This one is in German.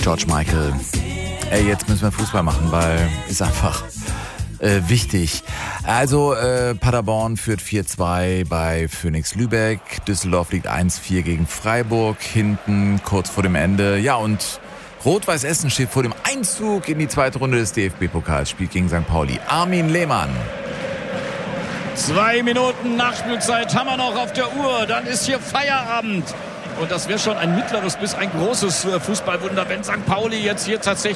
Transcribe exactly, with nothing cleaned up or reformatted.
George Michael. Ey, jetzt müssen wir Fußball machen, weil ist einfach äh, wichtig. Also äh, Paderborn führt vier zwei bei Phoenix Lübeck. Düsseldorf liegt eins vier gegen Freiburg. Hinten kurz vor dem Ende. Ja, und Rot-Weiß Essen steht vor dem Einzug in die zweite Runde des D F B-Pokals. Spielt gegen Sankt Pauli. Armin Lehmann. Zwei Minuten Nachspielzeit haben wir noch auf der Uhr. Dann ist hier Feierabend. Und das wäre schon ein mittleres bis ein großes Fußballwunder, wenn Sankt Pauli jetzt hier tatsächlich